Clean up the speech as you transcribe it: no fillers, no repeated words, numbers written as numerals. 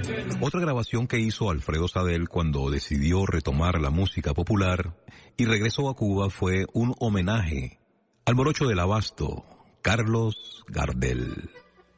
Otra grabación que hizo Alfredo Sadel cuando decidió retomar la música popular y regresó a Cuba fue un homenaje al morocho del Abasto, Carlos Gardel.